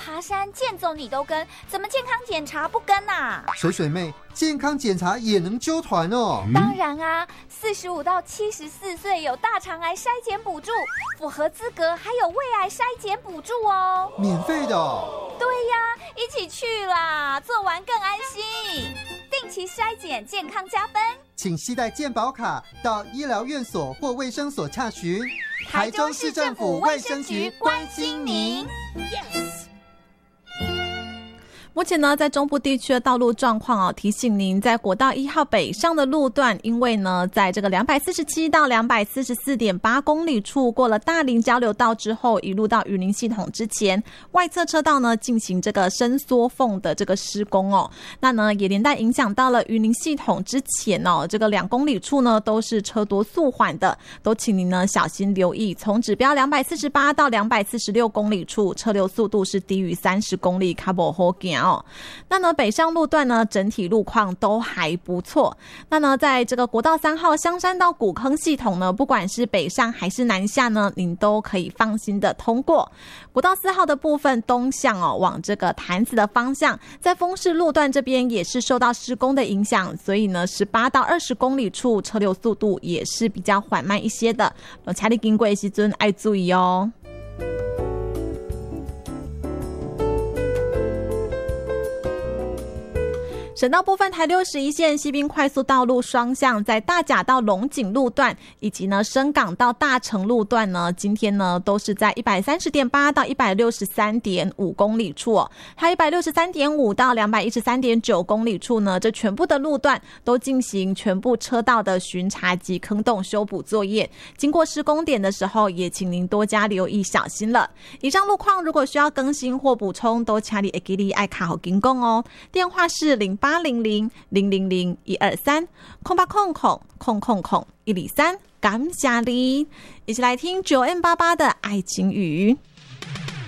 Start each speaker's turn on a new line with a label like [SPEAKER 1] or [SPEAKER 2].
[SPEAKER 1] 爬山、健走你都跟，怎么健康检查不跟啊？
[SPEAKER 2] 水水妹，健康检查也能揪团哦？
[SPEAKER 1] 当然啊，45到74岁有大肠癌筛检补助，符合资格还有胃癌筛检补助哦，
[SPEAKER 2] 免费的哦？
[SPEAKER 1] 对呀，一起去啦，做完更安心。定期筛检，健康加分。
[SPEAKER 2] 请携带健保卡到医疗院所或卫生所洽询。
[SPEAKER 1] 台中市政府卫生局关心您。
[SPEAKER 3] 目前呢，在中部地区的道路状况提醒您，在国道1号北上的路段，因为呢，在这个247到244.8公里处过了大林交流道之后，一路到云林系统之前，外侧车道呢进行这个伸缩缝的这个施工哦。那呢，也连带影响到了云林系统之前哦，这个2公里处呢都是车多速缓的，都请您呢小心留意。从指标248到246公里处，车流速度是低于30公里，较不好行。那呢，北上路段呢，整体路况都还不错。那呢，在这个国道3号香山到古坑系统呢，不管是北上还是南下呢，您都可以放心的通过。国道4号的部分东向往这个潭子的方向，在丰市路段这边也是受到施工的影响，所以呢，18到20公里处车流速度也是比较缓慢一些的。请你经过的时候要注意哦。省道部分，台61线西滨快速道路双向在大甲到龙井路段，以及呢深港到大城路段呢，今天呢都是在 130.8 到 163.5 公里处哦，还有 163.5 到 213.9 公里处呢，这全部的路段都进行全部车道的巡查及坑洞修补作业。经过施工点的时候，也请您多加留意，小心了。以上路况如果需要更新或补充，都请你会记得要卡好跟讲哦。电话是0800-000-123，0800-000-123，感谢你，一起来听9M88的爱情语。